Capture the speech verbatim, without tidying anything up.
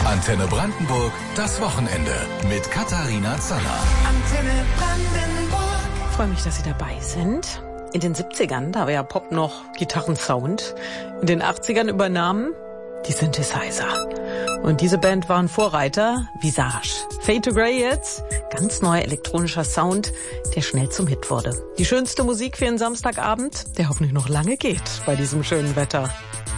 Antenne Brandenburg, das Wochenende mit Katharina Zaller. Antenne Brandenburg. Ich freue mich, dass Sie dabei sind. In den siebzigern, da war ja Pop noch Gitarrensound. In den achtzigern übernahmen die Synthesizer. Und diese Band waren Vorreiter, Visage. Fade to Grey jetzt, ganz neuer elektronischer Sound, der schnell zum Hit wurde. Die schönste Musik für einen Samstagabend, der hoffentlich noch lange geht bei diesem schönen Wetter.